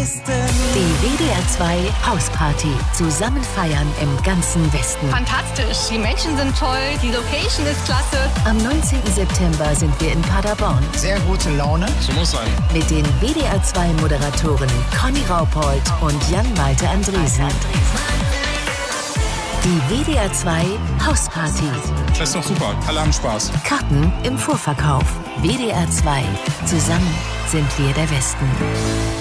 Die WDR 2 Hausparty. Zusammen feiern im ganzen Westen. Fantastisch. Die Menschen sind toll. Die Location ist klasse. Am 19. September sind wir in Paderborn. Sehr gute Laune. So muss sein. Mit den WDR 2 Moderatoren Conny Raupold und Jan-Malte Andresen. Die WDR 2 Hausparty. Das ist doch super. Alle haben Spaß. Karten im Vorverkauf. WDR 2. Zusammen sind wir der Westen.